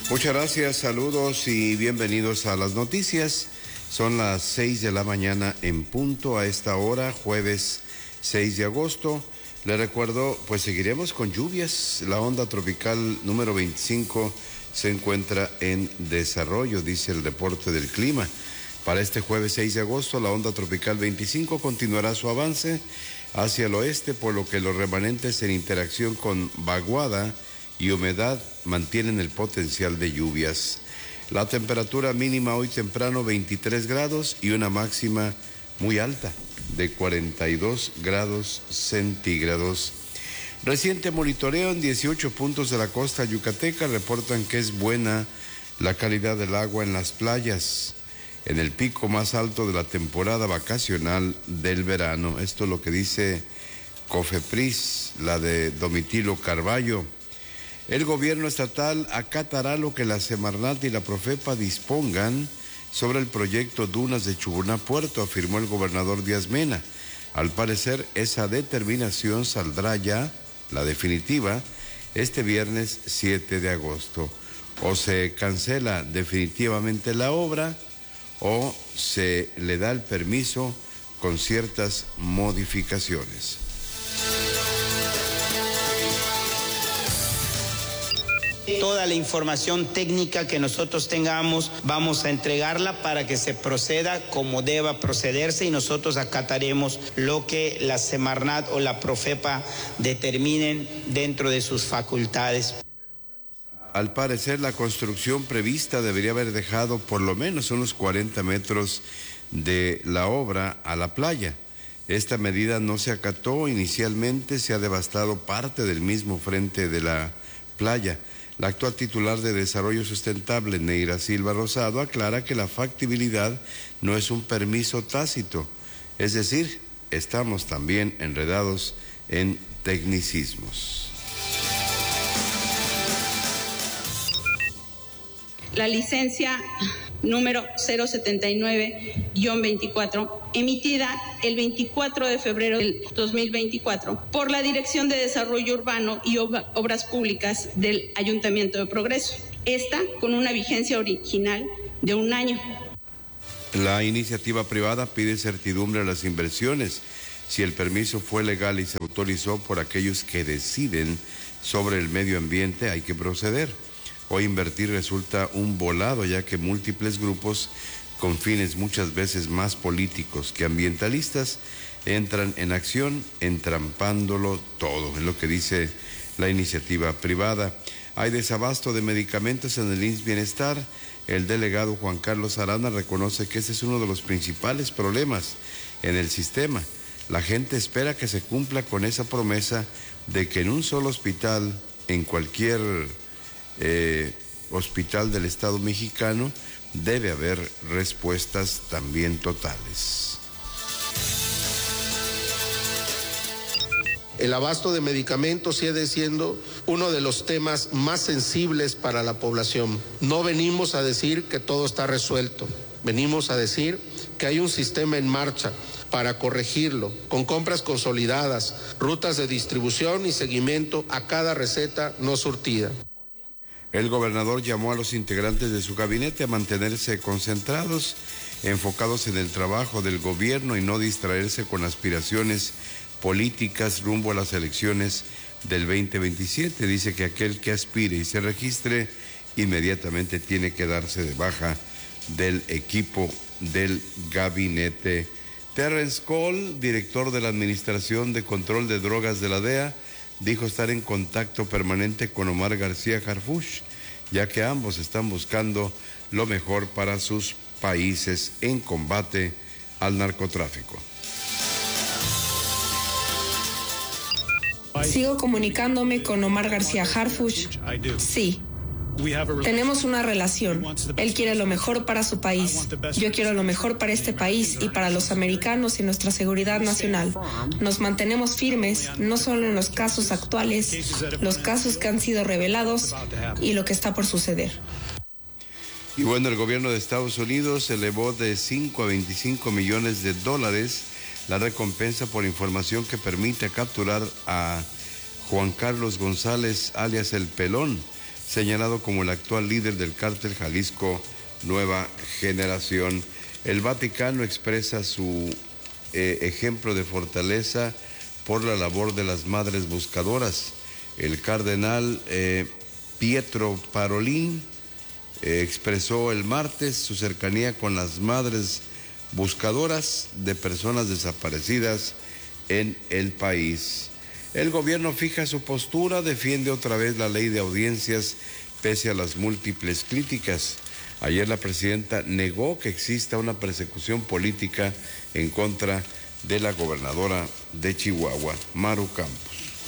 Muchas gracias, saludos y bienvenidos a las noticias. Son las 6 de la mañana en punto a esta hora, jueves 6 de agosto. Le recuerdo, pues seguiremos con lluvias. La onda tropical número 25 se encuentra en desarrollo, dice el reporte del clima. Para este jueves 6 de agosto, la onda tropical 25 continuará su avance hacia el oeste, por lo que los remanentes en interacción con vaguada y humedad mantienen el potencial de lluvias. La temperatura mínima hoy temprano 23 grados y una máxima muy alta de 42 grados centígrados. Reciente monitoreo en 18 puntos de la costa yucateca reportan que es buena la calidad del agua en las playas, en el pico más alto de la temporada vacacional del verano. Esto es lo que dice COFEPRIS, la de Domitilo Carballo. El gobierno estatal acatará lo que la Semarnat y la Profepa dispongan sobre el proyecto Dunas de Chubuná Puerto, afirmó el gobernador Díaz Mena. Al parecer, esa determinación saldrá ya, la definitiva, este viernes 7 de agosto. O se cancela definitivamente la obra o se le da el permiso con ciertas modificaciones. Toda la información técnica que nosotros tengamos vamos a entregarla para que se proceda como deba procederse y nosotros acataremos lo que la Semarnat o la Profepa determinen dentro de sus facultades. Al parecer, la construcción prevista debería haber dejado por lo menos unos 40 metros de la obra a la playa. Esta medida no se acató inicialmente, se ha devastado parte del mismo frente de la playa. La actual titular de Desarrollo Sustentable, Neira Silva Rosado, aclara que la factibilidad no es un permiso tácito, es decir, estamos también enredados en tecnicismos. La licencia número 079-24, emitida el 24 de febrero del 2024 por la Dirección de Desarrollo Urbano y Obras Públicas del Ayuntamiento de Progreso. Esta con una vigencia original de 1 año. La iniciativa privada pide certidumbre a las inversiones. Si el permiso fue legal y se autorizó por aquellos que deciden sobre el medio ambiente, hay que proceder. Hoy invertir resulta un volado, ya que múltiples grupos con fines muchas veces más políticos que ambientalistas entran en acción entrampándolo todo, es lo que dice la iniciativa privada. Hay desabasto de medicamentos en el IMSS Bienestar. El delegado Juan Carlos Arana reconoce que ese es uno de los principales problemas en el sistema. La gente espera que se cumpla con esa promesa de que en un solo hospital, en cualquier hospital del Estado mexicano, debe haber respuestas también totales. El abasto de medicamentos sigue siendo uno de los temas más sensibles para la población. No venimos a decir que todo está resuelto, venimos a decir que hay un sistema en marcha para corregirlo, con compras consolidadas, rutas de distribución y seguimiento a cada receta no surtida. El gobernador llamó a los integrantes de su gabinete a mantenerse concentrados, enfocados en el trabajo del gobierno y no distraerse con aspiraciones políticas rumbo a las elecciones del 2027. Dice que aquel que aspire y se registre inmediatamente tiene que darse de baja del equipo del gabinete. Terrence Cole, director de la Administración de Control de Drogas de la DEA, dijo estar en contacto permanente con Omar García Harfuch, ya que ambos están buscando lo mejor para sus países en combate al narcotráfico. Sigo comunicándome con Omar García Harfuch. Sí. Tenemos una relación. Él quiere lo mejor para su país. Yo quiero lo mejor para este país y para los americanos y nuestra seguridad nacional. Nos mantenemos firmes, no solo en los casos actuales, los casos que han sido revelados y lo que está por suceder. Y bueno, el gobierno de Estados Unidos elevó de 5 a 25 millones de dólares la recompensa por información que permite capturar a Juan Carlos González, alias El Pelón, señalado como el actual líder del cártel Jalisco Nueva Generación. El Vaticano expresa su ejemplo de fortaleza por la labor de las madres buscadoras. El cardenal Pietro Parolin expresó el martes su cercanía con las madres buscadoras de personas desaparecidas en el país. El gobierno fija su postura, defiende otra vez la ley de audiencias pese a las múltiples críticas. Ayer la presidenta negó que exista una persecución política en contra de la gobernadora de Chihuahua, Maru Campos.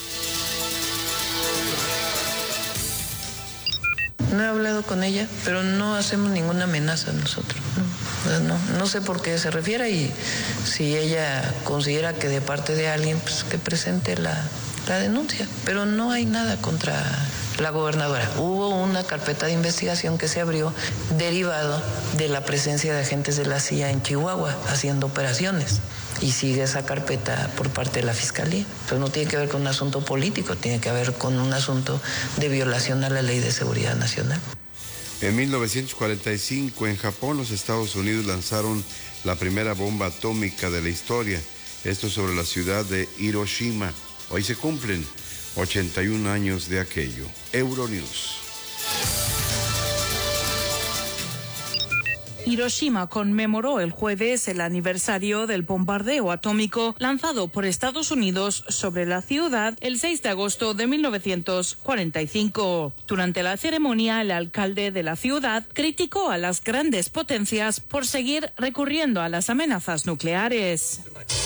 No he hablado con ella, pero no hacemos ninguna amenaza nosotros. No sé por qué se refiere y si ella considera que de parte de alguien, pues que presente la denuncia. Pero no hay nada contra la gobernadora. Hubo una carpeta de investigación que se abrió derivado de la presencia de agentes de la CIA en Chihuahua haciendo operaciones. Y sigue esa carpeta por parte de la Fiscalía. Entonces no tiene que ver con un asunto político, tiene que ver con un asunto de violación a la Ley de Seguridad Nacional. En 1945, en Japón, los Estados Unidos lanzaron la primera bomba atómica de la historia. Esto sobre la ciudad de Hiroshima. Hoy se cumplen 81 años de aquello. Euronews. Hiroshima conmemoró el jueves el aniversario del bombardeo atómico lanzado por Estados Unidos sobre la ciudad el 6 de agosto de 1945. Durante la ceremonia, el alcalde de la ciudad criticó a las grandes potencias por seguir recurriendo a las amenazas nucleares.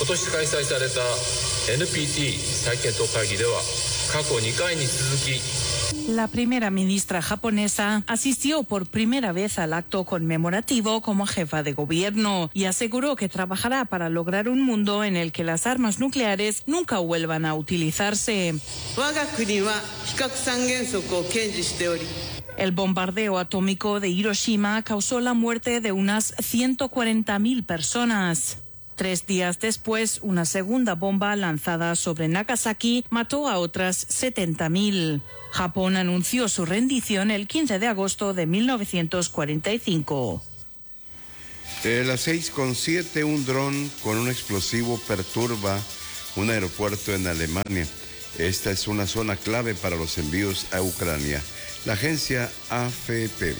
La primera ministra japonesa asistió por primera vez al acto conmemorativo como jefa de gobierno y aseguró que trabajará para lograr un mundo en el que las armas nucleares nunca vuelvan a utilizarse. El bombardeo atómico de Hiroshima causó la muerte de unas 140.000 personas. 3 días después, una segunda bomba lanzada sobre Nagasaki mató a otras 70.000. Japón anunció su rendición el 15 de agosto de 1945. Las 6:07, un dron con un explosivo perturba un aeropuerto en Alemania. Esta es una zona clave para los envíos a Ucrania. La agencia AFP.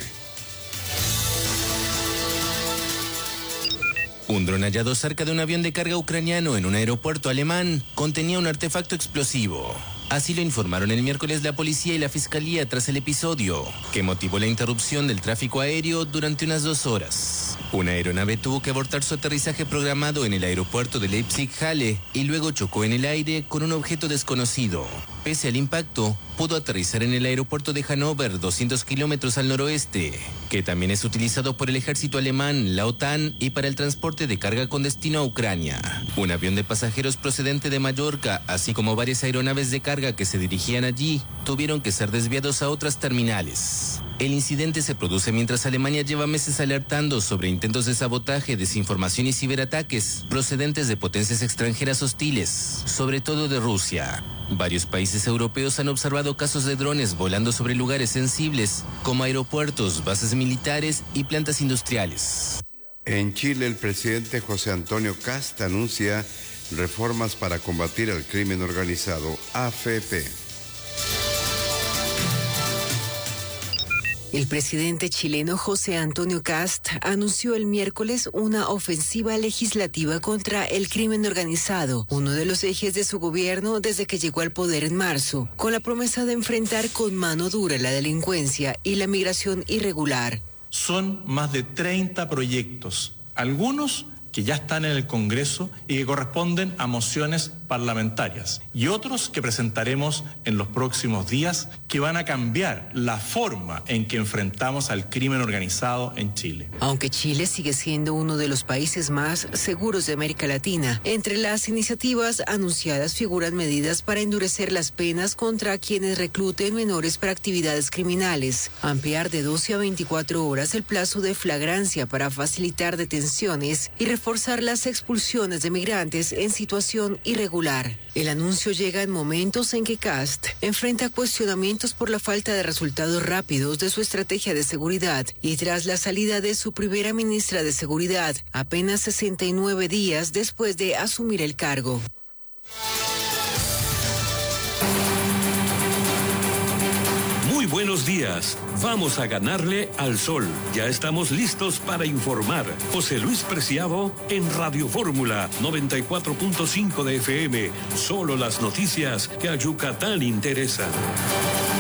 Un dron hallado cerca de un avión de carga ucraniano en un aeropuerto alemán contenía un artefacto explosivo. Así lo informaron el miércoles la policía y la fiscalía tras el episodio, que motivó la interrupción del tráfico aéreo durante unas 2 horas. Una aeronave tuvo que abortar su aterrizaje programado en el aeropuerto de Leipzig-Halle y luego chocó en el aire con un objeto desconocido. Pese al impacto, pudo aterrizar en el aeropuerto de Hannover, 200 kilómetros al noroeste, que también es utilizado por el ejército alemán, la OTAN y para el transporte de carga con destino a Ucrania. Un avión de pasajeros procedente de Mallorca, así como varias aeronaves de carga que se dirigían allí, tuvieron que ser desviados a otras terminales. El incidente se produce mientras Alemania lleva meses alertando sobre intentos de sabotaje, desinformación y ciberataques procedentes de potencias extranjeras hostiles, sobre todo de Rusia. Varios países europeos han observado casos de drones volando sobre lugares sensibles, como aeropuertos, bases militares y plantas industriales. En Chile, el presidente José Antonio Kast anuncia reformas para combatir el crimen organizado. AFP. El presidente chileno José Antonio Kast anunció el miércoles una ofensiva legislativa contra el crimen organizado, uno de los ejes de su gobierno desde que llegó al poder en marzo, con la promesa de enfrentar con mano dura la delincuencia y la migración irregular. Son más de 30 proyectos, algunos que ya están en el Congreso y que corresponden a mociones parlamentarias, y otros que presentaremos en los próximos días que van a cambiar la forma en que enfrentamos al crimen organizado en Chile. Aunque Chile sigue siendo uno de los países más seguros de América Latina, entre las iniciativas anunciadas figuran medidas para endurecer las penas contra quienes recluten menores para actividades criminales, ampliar de 12 a 24 horas el plazo de flagrancia para facilitar detenciones y reformar reforzar las expulsiones de migrantes en situación irregular. El anuncio llega en momentos en que Kast enfrenta cuestionamientos por la falta de resultados rápidos de su estrategia de seguridad y tras la salida de su primera ministra de Seguridad, apenas 69 días después de asumir el cargo. Muy buenos días. Vamos a ganarle al sol. Ya estamos listos para informar. José Luis Preciado en Radio Fórmula 94.5 de FM. Solo las noticias que a Yucatán interesan.